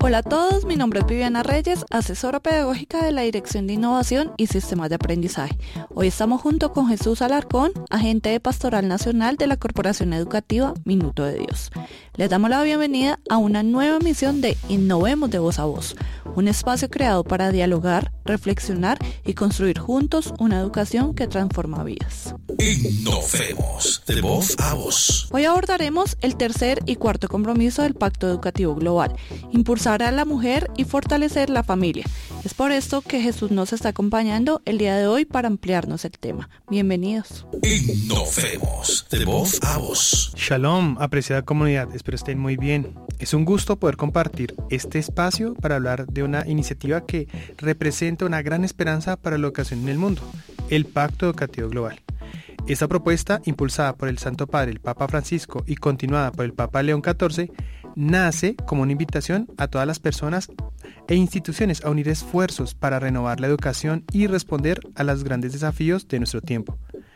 Hola a todos, mi nombre es Viviana Reyes, asesora pedagógica de la Dirección de Innovación y Sistemas de Aprendizaje. Hoy estamos junto con Jesús Alarcón, agente de Pastoral Nacional de la Corporación Educativa Minuto de Dios. Les damos la bienvenida a una nueva emisión de Innovemos de Voz a Voz, un espacio creado para dialogar, reflexionar y construir juntos una educación que transforma vidas. Innovemos de Voz a Voz. Hoy abordaremos el tercer y cuarto compromiso del Pacto Educativo Global, impulsar a la mujer y fortalecer la familia. Es por esto que Jesús nos está acompañando el día de hoy para ampliarnos el tema. Bienvenidos. Innovemos de Voz a Voz. Shalom, apreciada comunidad, espero estén muy bien. Es un gusto poder compartir este espacio para hablar de una iniciativa que representa una gran esperanza para la educación en el mundo, el Pacto Educativo Global. Esta propuesta, impulsada por el Santo Padre, el Papa Francisco, y continuada por el Papa León XIV, nace como una invitación a todas las personas e instituciones a unir esfuerzos para renovar la educación y responder a los grandes desafíos de nuestro tiempo.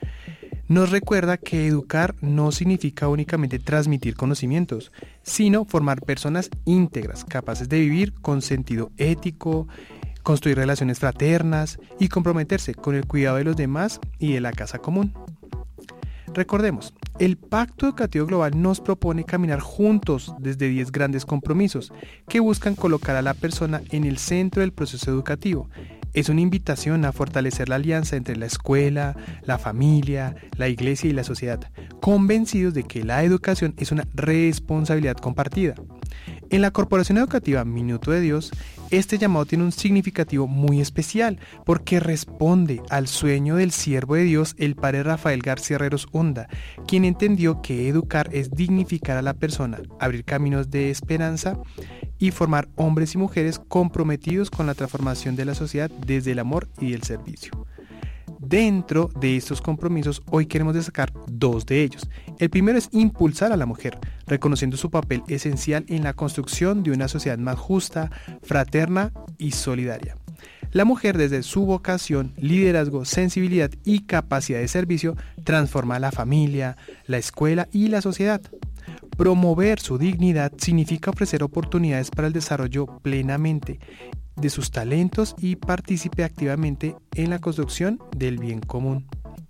Nos recuerda que educar no significa únicamente transmitir conocimientos, sino formar personas íntegras, capaces de vivir con sentido ético, construir relaciones fraternas y comprometerse con el cuidado de los demás y de la casa común. Recordemos, el Pacto Educativo Global nos propone caminar juntos desde 10 grandes compromisos que buscan colocar a la persona en el centro del proceso educativo. Es una invitación a fortalecer la alianza entre la escuela, la familia, la iglesia y la sociedad, convencidos de que la educación es una responsabilidad compartida. En la Corporación Educativa Minuto de Dios, este llamado tiene un significativo muy especial porque responde al sueño del siervo de Dios, el padre Rafael García Herreros Hunda, quien entendió que educar es dignificar a la persona, abrir caminos de esperanza y formar hombres y mujeres comprometidos con la transformación de la sociedad desde el amor y el servicio. Dentro de estos compromisos, hoy queremos destacar 2 de ellos. El primero es impulsar a la mujer, reconociendo su papel esencial en la construcción de una sociedad más justa, fraterna y solidaria. La mujer, desde su vocación, liderazgo, sensibilidad y capacidad de servicio, transforma la familia, la escuela y la sociedad. Promover su dignidad significa ofrecer oportunidades para el desarrollo plenamente de sus talentos y participe activamente en la construcción del bien común.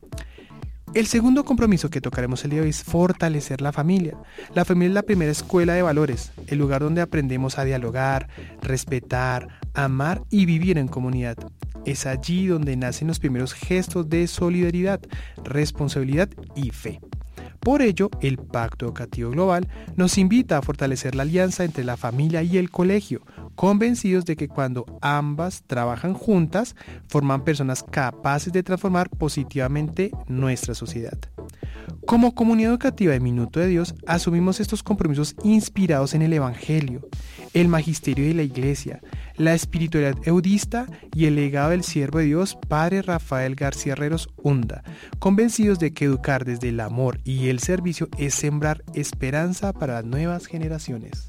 El segundo compromiso que tocaremos el día de hoy es fortalecer la familia. La familia es la primera escuela de valores, el lugar donde aprendemos a dialogar, respetar, amar y vivir en comunidad. Es allí donde nacen los primeros gestos de solidaridad, responsabilidad y fe. Por ello, el Pacto Educativo Global nos invita a fortalecer la alianza entre la familia y el colegio, convencidos de que cuando ambas trabajan juntas, forman personas capaces de transformar positivamente nuestra sociedad. Como comunidad educativa de Minuto de Dios, asumimos estos compromisos inspirados en el Evangelio, el magisterio de la Iglesia, la espiritualidad eudista y el legado del siervo de Dios, Padre Rafael García Herreros Hunda, convencidos de que educar desde el amor y el servicio es sembrar esperanza para las nuevas generaciones.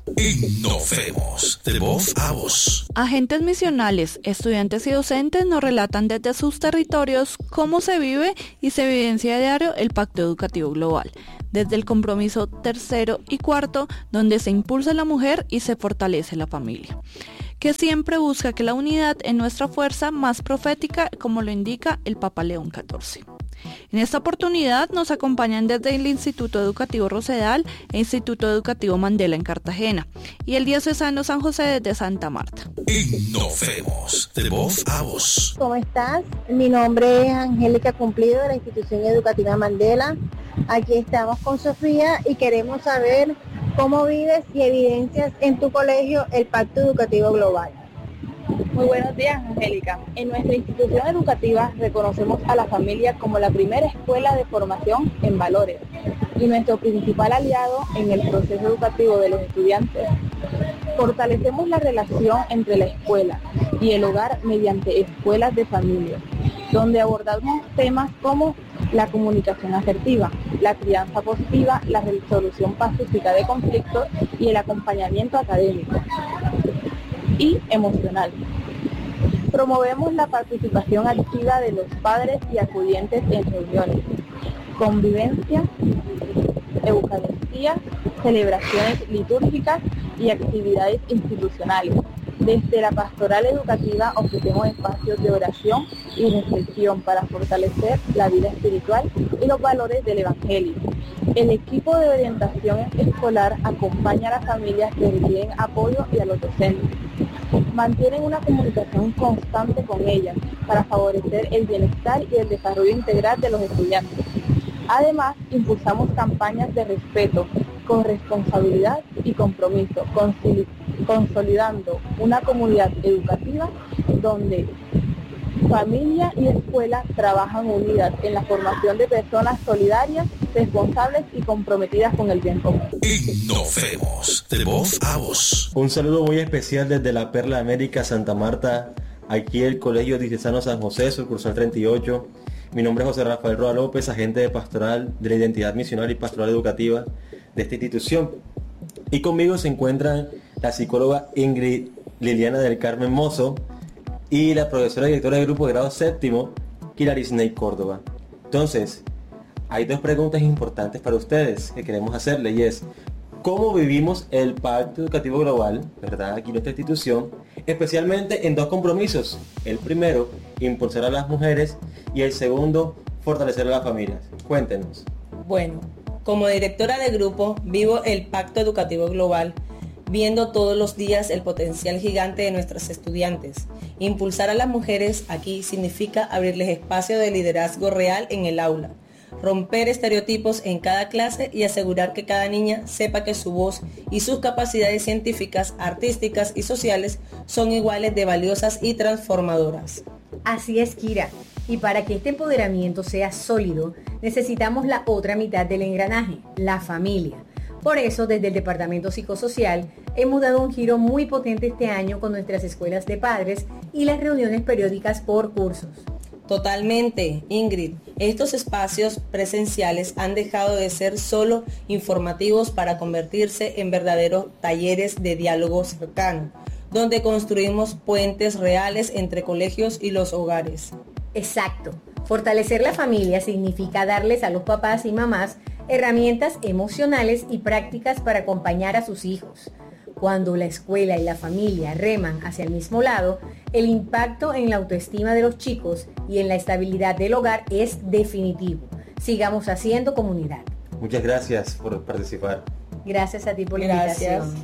Innovemos de Voz a Voz. Agentes misionales, estudiantes y docentes nos relatan desde sus territorios cómo se vive y se evidencia a diario el Pacto Educativo Global, desde el compromiso tercero y cuarto, donde se impulsa la mujer y se fortalece la familia, que siempre busca que la unidad es nuestra fuerza más profética, como lo indica el Papa León XIV. En esta oportunidad nos acompañan desde el Instituto Educativo Rosedal e Instituto Educativo Mandela en Cartagena y el Diocesano San José desde Santa Marta. Innovemos de Voz a Voz. ¿Cómo estás? Mi nombre es Angélica Cumplido de la Institución Educativa Mandela. Aquí estamos con Sofía y queremos saber cómo vives y evidencias en tu colegio el Pacto Educativo Global. Muy buenos días, Angélica. En nuestra institución educativa reconocemos a la familia como la primera escuela de formación en valores y nuestro principal aliado en el proceso educativo de los estudiantes. Fortalecemos la relación entre la escuela y el hogar mediante escuelas de familia, donde abordamos temas como la comunicación asertiva, la crianza positiva, la resolución pacífica de conflictos y el acompañamiento académico y emocional. Promovemos la participación activa de los padres y acudientes en reuniones, convivencia, eucaristía, celebraciones litúrgicas y actividades institucionales. Desde la pastoral educativa ofrecemos espacios de oración y reflexión para fortalecer la vida espiritual y los valores del Evangelio. El equipo de orientación escolar acompaña a las familias que requieren apoyo y a los docentes. Mantienen una comunicación constante con ellas para favorecer el bienestar y el desarrollo integral de los estudiantes. Además, impulsamos campañas de respeto, corresponsabilidad y compromiso, consolidando una comunidad educativa donde familia y escuela trabajan unidas en la formación de personas solidarias, responsables y comprometidas con el bien común. Innovemos de voz a voz. Un saludo muy especial desde la Perla de América, Santa Marta, aquí el Colegio Diocesano San José, sucursal 38. Mi nombre es José Rafael Roa López, agente de pastoral de la identidad misional y pastoral educativa de esta institución. Y conmigo se encuentran la psicóloga Ingrid Liliana del Carmen Mozo y la profesora directora del grupo de grado séptimo, Kilarisney Córdoba. Entonces, hay dos preguntas importantes para ustedes que queremos hacerle, y es: ¿cómo vivimos el Pacto Educativo Global, verdad, aquí en nuestra institución, especialmente en dos compromisos? El primero, impulsar a las mujeres, y el segundo, fortalecer a las familias. Cuéntenos. Bueno, como directora de grupo, vivo el Pacto Educativo Global, viendo todos los días el potencial gigante de nuestros estudiantes. Impulsar a las mujeres aquí significa abrirles espacio de liderazgo real en el aula, romper estereotipos en cada clase y asegurar que cada niña sepa que su voz y sus capacidades científicas, artísticas y sociales son iguales de valiosas y transformadoras. Así es, Kira. Y para que este empoderamiento sea sólido, necesitamos la otra mitad del engranaje, la familia. Por eso, desde el Departamento Psicosocial, hemos dado un giro muy potente este año con nuestras escuelas de padres y las reuniones periódicas por cursos. Totalmente, Ingrid. Estos espacios presenciales han dejado de ser solo informativos para convertirse en verdaderos talleres de diálogo cercano, donde construimos puentes reales entre colegios y los hogares. Exacto. Fortalecer la familia significa darles a los papás y mamás herramientas emocionales y prácticas para acompañar a sus hijos. Cuando la escuela y la familia reman hacia el mismo lado, el impacto en la autoestima de los chicos y en la estabilidad del hogar es definitivo. Sigamos haciendo comunidad. Muchas gracias por participar. Gracias a ti por la invitación.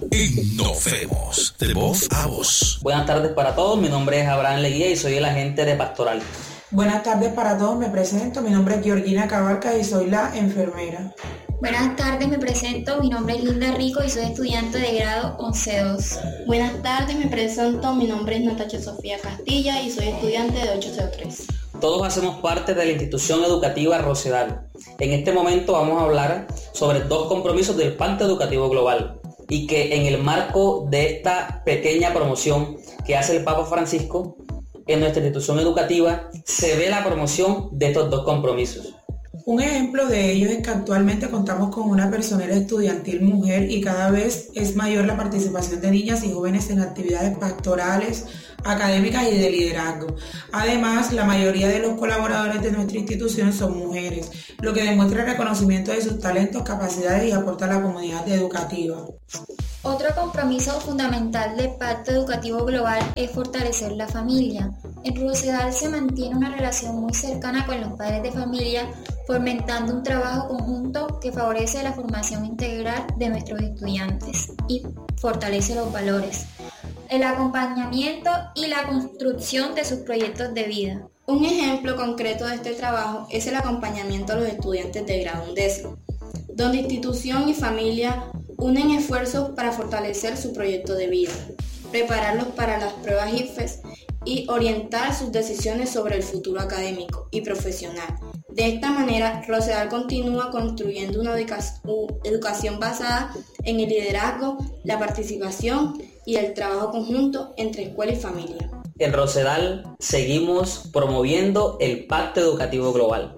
Innovemos de voz a voz. Buenas tardes para todos, mi nombre es Abraham Leguía y soy el agente de pastoral. Buenas tardes para todos, me presento, mi nombre es Georgina Cabarca y soy la enfermera. Buenas tardes, me presento, mi nombre es Linda Rico y soy estudiante de grado 11-2. Buenas tardes, me presento, mi nombre es Natacha Sofía Castilla y soy estudiante de 803. Todos hacemos parte de la institución educativa Rosedal. En este momento vamos a hablar sobre dos compromisos del Pacto Educativo Global y que en el marco de esta pequeña promoción que hace el Papa Francisco, en nuestra institución educativa se ve la promoción de estos dos compromisos. Un ejemplo de ello es que actualmente contamos con una personera estudiantil mujer y cada vez es mayor la participación de niñas y jóvenes en actividades pastorales, académicas y de liderazgo. Además, la mayoría de los colaboradores de nuestra institución son mujeres, lo que demuestra el reconocimiento de sus talentos, capacidades y aporta a la comunidad educativa. Otro compromiso fundamental del Pacto Educativo Global es fortalecer la familia. En Rosedal se mantiene una relación muy cercana con los padres de familia, fomentando un trabajo conjunto que favorece la formación integral de nuestros estudiantes y fortalece los valores, el acompañamiento y la construcción de sus proyectos de vida. Un ejemplo concreto de este trabajo es el acompañamiento a los estudiantes de grado 11, donde institución y familia unen esfuerzos para fortalecer su proyecto de vida, prepararlos para las pruebas ICFES y orientar sus decisiones sobre el futuro académico y profesional. De esta manera, Rosedal continúa construyendo una educación basada en el liderazgo, la participación y el trabajo conjunto entre escuela y familia. En Rosedal seguimos promoviendo el Pacto Educativo Global.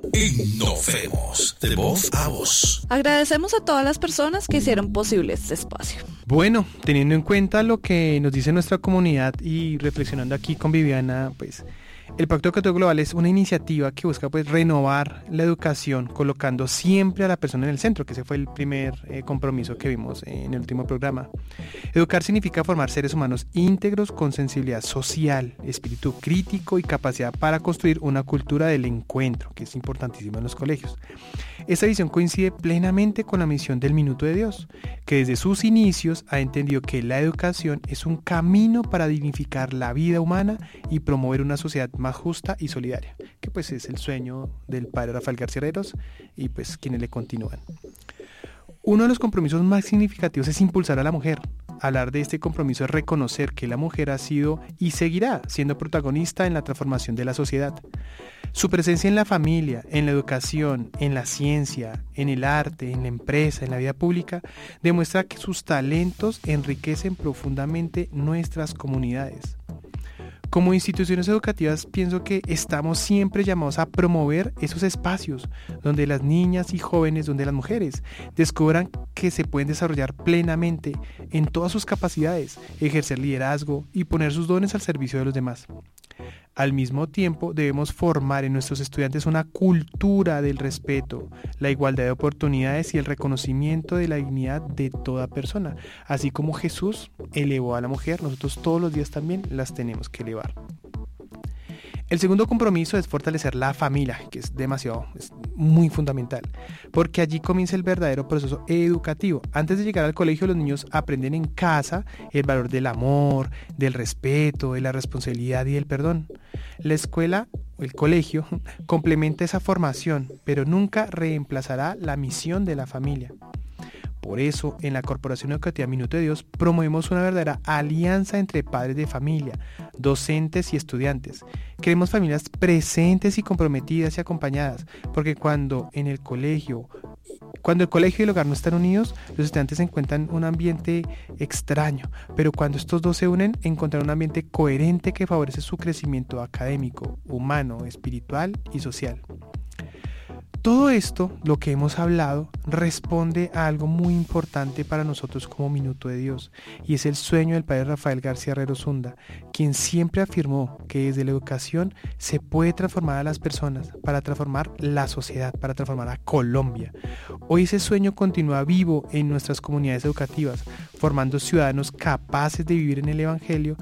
Innovemos de voz a voz. Agradecemos a todas las personas que hicieron posible este espacio. Bueno, teniendo en cuenta lo que nos dice nuestra comunidad y reflexionando aquí con Viviana, pues El Pacto Educativo Global es una iniciativa que busca renovar la educación colocando siempre a la persona en el centro, que ese fue el primer compromiso que vimos en el último programa. Educar significa formar seres humanos íntegros con sensibilidad social, espíritu crítico y capacidad para construir una cultura del encuentro, que es importantísima en los colegios. Esta visión coincide plenamente con la misión del Minuto de Dios, que desde sus inicios ha entendido que la educación es un camino para dignificar la vida humana y promover una sociedad más justa y solidaria, que es el sueño del padre Rafael García Herreros y quienes le continúan. Uno de los compromisos más significativos es impulsar a la mujer. Hablar de este compromiso es reconocer que la mujer ha sido y seguirá siendo protagonista en la transformación de la sociedad. Su presencia en la familia, en la educación, en la ciencia, en el arte, en la empresa, en la vida pública, demuestra que sus talentos enriquecen profundamente nuestras comunidades. Como instituciones educativas, pienso que estamos siempre llamados a promover esos espacios donde las niñas y jóvenes, donde las mujeres descubran que se pueden desarrollar plenamente en todas sus capacidades, ejercer liderazgo y poner sus dones al servicio de los demás. Al mismo tiempo, debemos formar en nuestros estudiantes una cultura del respeto, la igualdad de oportunidades y el reconocimiento de la dignidad de toda persona. Así como Jesús elevó a la mujer, nosotros todos los días también las tenemos que elevar. El segundo compromiso es fortalecer la familia, que es muy fundamental, porque allí comienza el verdadero proceso educativo. Antes de llegar al colegio, los niños aprenden en casa el valor del amor, del respeto, de la responsabilidad y del perdón. La escuela, el colegio, complementa esa formación, pero nunca reemplazará la misión de la familia. Por eso, en la Corporación Educativa Minuto de Dios, promovemos una verdadera alianza entre padres de familia, docentes y estudiantes. Queremos familias presentes y comprometidas y acompañadas, porque cuando el colegio y el hogar no están unidos, los estudiantes encuentran un ambiente extraño, pero cuando estos dos se unen, encuentran un ambiente coherente que favorece su crecimiento académico, humano, espiritual y social. Todo esto, lo que hemos hablado, responde a algo muy importante para nosotros como Minuto de Dios, y es el sueño del padre Rafael García Herreros Hunda, quien siempre afirmó que desde la educación se puede transformar a las personas, para transformar la sociedad, para transformar a Colombia. Hoy ese sueño continúa vivo en nuestras comunidades educativas, formando ciudadanos capaces de vivir en el Evangelio,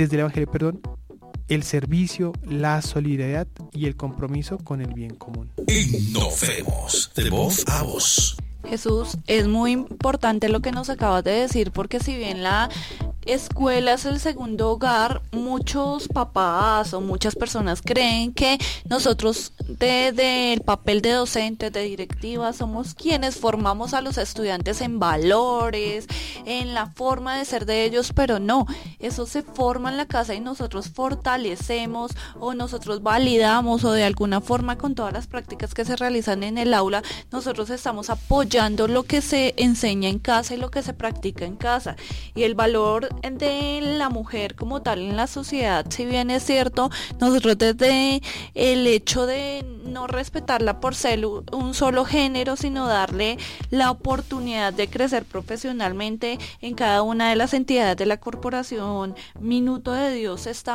el servicio, la solidaridad y el compromiso con el bien común. Innovemos de voz a voz. Jesús, es muy importante lo que nos acabas de decir, porque si bien la escuela es el segundo hogar, muchos papás o muchas personas creen que nosotros desde el papel de docentes, de directiva, somos quienes formamos a los estudiantes en valores, en la forma de ser de ellos, pero no, eso se forma en la casa y nosotros fortalecemos o nosotros validamos o de alguna forma con todas las prácticas que se realizan en el aula, nosotros estamos apoyando lo que se enseña en casa y lo que se practica en casa. Y el valor de la mujer como tal en la sociedad, si bien es cierto, nosotros desde el hecho de no respetarla por ser un solo género, sino darle la oportunidad de crecer profesionalmente en cada una de las entidades de la corporación Minuto de Dios, está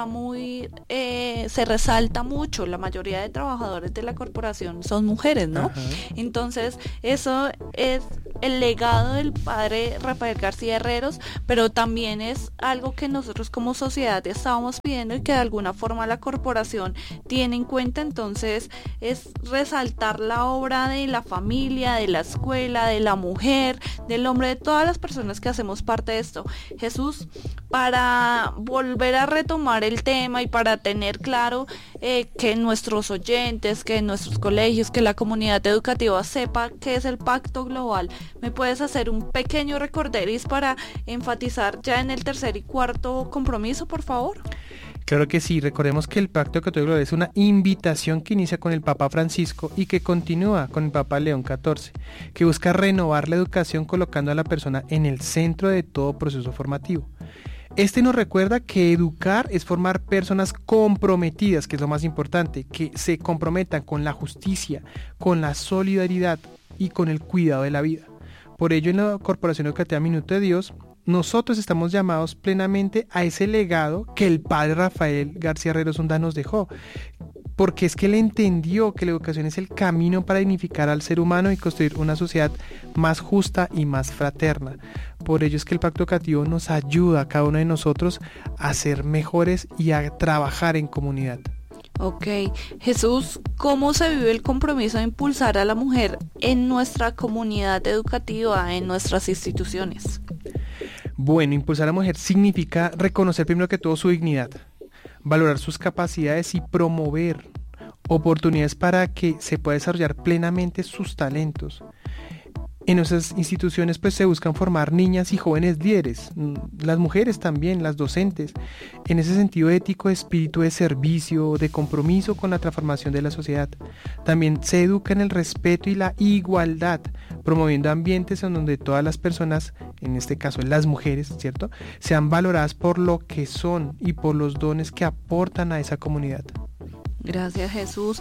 se resalta mucho. La mayoría de trabajadores de la corporación son mujeres, ¿no? Ajá. Entonces eso es el legado del padre Rafael García Herreros, pero también es algo que nosotros como sociedad estábamos pidiendo y que de alguna forma la corporación tiene en cuenta. Entonces es resaltar la obra de la familia, de la escuela, de la mujer, del hombre, de todas las personas que hacemos parte de esto. Jesús, para volver a retomar el tema y para tener claro que nuestros oyentes, que nuestros colegios, que la comunidad educativa sepa qué es el Pacto Global, ¿me puedes hacer un pequeño recorderis para enfatizar ya en el tercer y cuarto compromiso, por favor? Claro que sí, recordemos que el Pacto Educativo Global es una invitación que inicia con el Papa Francisco y que continúa con el Papa León XIV, que busca renovar la educación colocando a la persona en el centro de todo proceso formativo. Este nos recuerda que educar es formar personas comprometidas, que es lo más importante, que se comprometan con la justicia, con la solidaridad y con el cuidado de la vida. Por ello, en la Corporación Educativa Minuto de Dios nosotros estamos llamados plenamente a ese legado que el padre Rafael García Herreros Hunda nos dejó, porque es que él entendió que la educación es el camino para dignificar al ser humano y construir una sociedad más justa y más fraterna. Por ello es que el Pacto Educativo nos ayuda a cada uno de nosotros a ser mejores y a trabajar en comunidad. Ok, Jesús, ¿cómo se vive el compromiso de impulsar a la mujer en nuestra comunidad educativa, en nuestras instituciones? Bueno, impulsar a la mujer significa reconocer primero que todo su dignidad, valorar sus capacidades y promover oportunidades para que se pueda desarrollar plenamente sus talentos. En nuestras instituciones pues se buscan formar niñas y jóvenes líderes, las mujeres también, las docentes, en ese sentido ético, de espíritu de servicio, de compromiso con la transformación de la sociedad. También se educa en el respeto y la igualdad, promoviendo ambientes en donde todas las personas, en este caso las mujeres, ¿cierto?, sean valoradas por lo que son y por los dones que aportan a esa comunidad. Gracias, Jesús.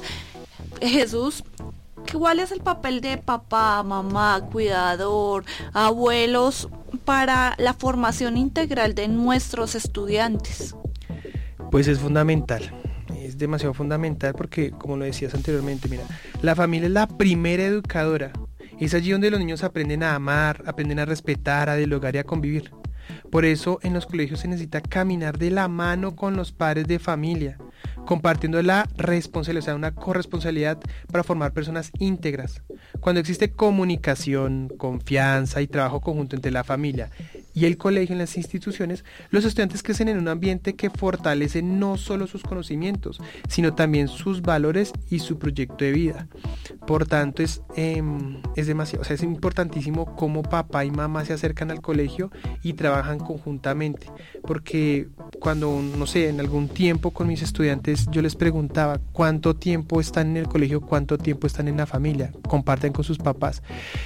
Jesús, ¿cuál es el papel de papá, mamá, cuidador, abuelos para la formación integral de nuestros estudiantes? Pues es fundamental, es demasiado fundamental porque, como lo decías anteriormente, mira, la familia es la primera educadora. Es allí donde los niños aprenden a amar, aprenden a respetar, a dialogar y a convivir. Por eso en los colegios se necesita caminar de la mano con los padres de familia, compartiendo la responsabilidad, o sea, una corresponsabilidad para formar personas íntegras. Cuando existe comunicación, confianza y trabajo conjunto entre la familia y el colegio en las instituciones, los estudiantes crecen en un ambiente que fortalece no solo sus conocimientos, sino también sus valores y su proyecto de vida. Por tanto, es demasiado, o sea, es importantísimo cómo papá y mamá se acercan al colegio y trabajan conjuntamente, porque cuando, no sé, en algún tiempo con mis estudiantes yo les preguntaba cuánto tiempo están en el colegio, cuánto tiempo están en la familia, comparten con sus papás,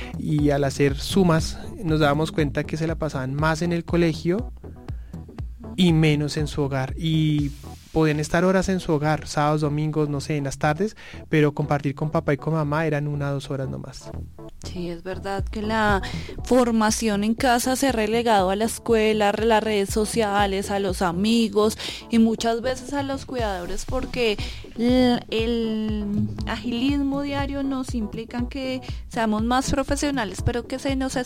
y al hacer sumas nos dábamos cuenta que se la pasaban más en el colegio y menos en su hogar, y podían estar horas en su hogar, sábados, domingos, no sé, en las tardes, pero compartir con papá y con mamá eran 1 o 2 horas nomás. Sí, es verdad que la formación en casa se ha relegado a la escuela, a las redes sociales, a los amigos y muchas veces a los cuidadores, porque el agilismo diario nos implica que seamos más profesionales, pero que se nos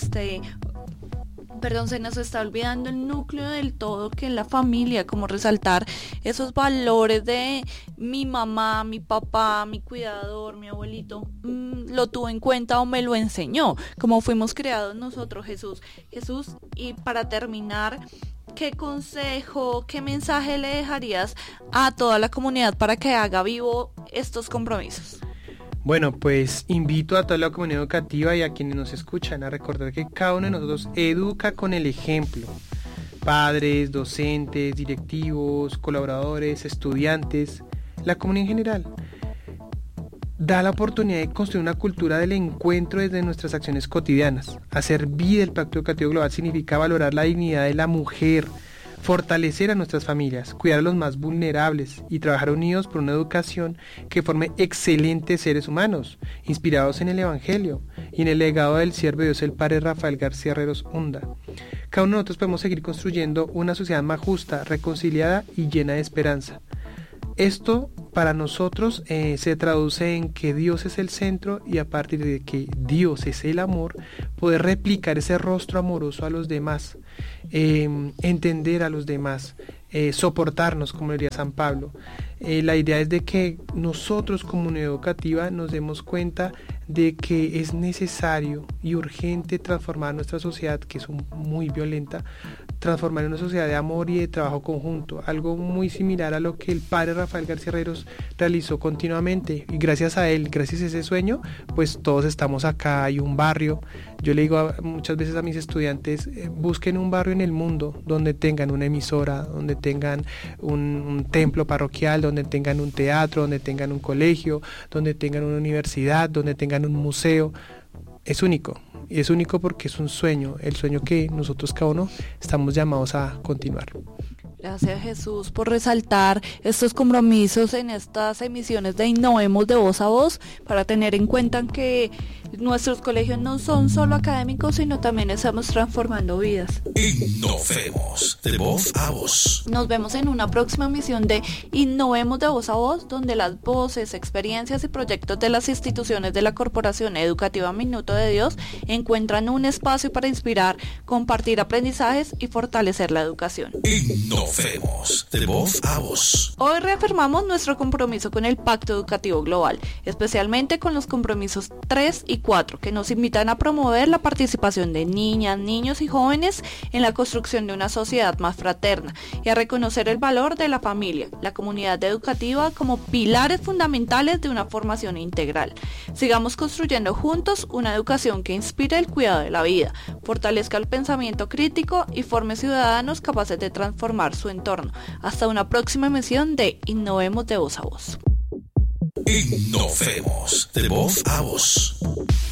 está olvidando el núcleo del todo, que es la familia, como resaltar esos valores de mi mamá, mi papá, mi cuidador, mi abuelito, lo tuvo en cuenta o me lo enseñó, como fuimos creados nosotros, Jesús. Jesús, y para terminar, ¿qué consejo, qué mensaje le dejarías a toda la comunidad para que haga vivo estos compromisos? Bueno, pues invito a toda la comunidad educativa y a quienes nos escuchan a recordar que cada uno de nosotros educa con el ejemplo. Padres, docentes, directivos, colaboradores, estudiantes, la comunidad en general. Da la oportunidad de construir una cultura del encuentro desde nuestras acciones cotidianas. Hacer vida el Pacto Educativo Global significa valorar la dignidad de la mujer, fortalecer a nuestras familias, cuidar a los más vulnerables y trabajar unidos por una educación que forme excelentes seres humanos, inspirados en el Evangelio y en el legado del siervo de Dios, el Padre Rafael García Herreros Hunda. Cada uno de nosotros podemos seguir construyendo una sociedad más justa, reconciliada y llena de esperanza. Esto para nosotros se traduce en que Dios es el centro, y a partir de que Dios es el amor, poder replicar ese rostro amoroso a los demás, entender a los demás, soportarnos, como diría San Pablo. La idea es de que nosotros, comunidad educativa, nos demos cuenta de que es necesario y urgente transformar nuestra sociedad, que es muy violenta, transformar en una sociedad de amor y de trabajo conjunto, algo muy similar a lo que el padre Rafael García Herreros realizó continuamente, y gracias a él, gracias a ese sueño, pues todos estamos acá. Hay un barrio, yo le digo muchas veces a mis estudiantes, busquen un barrio en el mundo donde tengan una emisora, donde tengan un templo parroquial, donde tengan un teatro, donde tengan un colegio, donde tengan una universidad, donde tengan un museo. Es único, y es único porque es un sueño, el sueño que nosotros cada uno estamos llamados a continuar. Gracias, Jesús, por resaltar estos compromisos en estas emisiones de Innovemos de Voz a Voz, para tener en cuenta que nuestros colegios no son solo académicos, sino también estamos transformando vidas. Innovemos de Voz a Voz. Nos vemos en una próxima emisión de Innovemos de Voz a Voz, donde las voces, experiencias y proyectos de las instituciones de la Corporación Educativa Minuto de Dios encuentran un espacio para inspirar, compartir aprendizajes y fortalecer la educación. Innovemos de Voz a Voz. Hoy reafirmamos nuestro compromiso con el Pacto Educativo Global, especialmente con los compromisos 3 y 4, que nos invitan a promover la participación de niñas, niños y jóvenes en la construcción de una sociedad más fraterna y a reconocer el valor de la familia, la comunidad educativa como pilares fundamentales de una formación integral. Sigamos construyendo juntos una educación que inspire el cuidado de la vida, fortalezca el pensamiento crítico y forme ciudadanos capaces de transformar su entorno. Hasta una próxima emisión de Innovemos de Voz a Voz. Innovemos de Voz a Voz.